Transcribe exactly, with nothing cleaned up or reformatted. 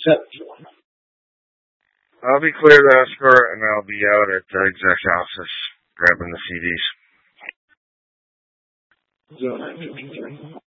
I'll be clear to escort, and I'll be out at the exec office grabbing the C Ds.